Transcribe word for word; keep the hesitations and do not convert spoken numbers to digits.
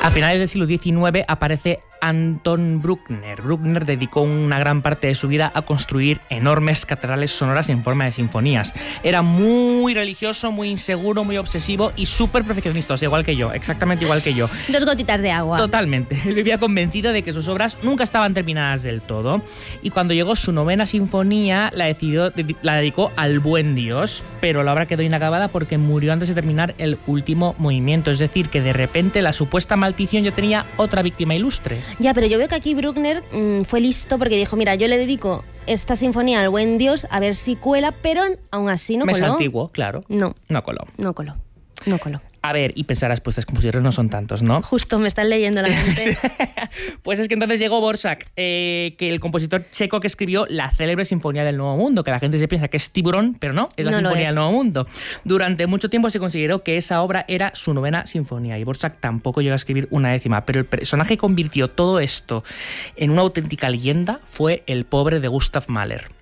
A finales del siglo diecinueve aparece Anton Bruckner. Bruckner dedicó una gran parte de su vida a construir enormes catedrales sonoras en forma de sinfonías. Era muy religioso, muy inseguro, muy obsesivo y súper perfeccionista, o sea, igual que yo, exactamente igual que yo. Dos gotitas de agua. Totalmente. Él vivía convencido de que sus obras nunca estaban terminadas del todo. Y cuando llegó su novena sinfonía, la, decidió, la dedicó al buen Dios, pero la obra quedó inacabada porque murió antes de terminar el último movimiento. Es decir, que de repente la supuesta maldición ya tenía otra víctima ilustre. Ya, pero yo veo que aquí Bruckner mmm, fue listo porque dijo, mira, yo le dedico esta sinfonía al buen Dios a ver si cuela, pero aún así no coló. Mes antiguo, claro. No. No coló. No coló. No coló. A ver, y pensarás, pues los compositores no son tantos, ¿no? Justo, me están leyendo la mente. Pues es que entonces llegó Dvořák, eh, que el compositor checo que escribió la célebre Sinfonía del Nuevo Mundo, que la gente se piensa que es Tiburón, pero no, es la no Sinfonía es. del Nuevo Mundo. Durante mucho tiempo se consideró que esa obra era su novena sinfonía, y Dvořák tampoco llegó a escribir una décima, pero el personaje que convirtió todo esto en una auténtica leyenda fue el pobre de Gustav Mahler.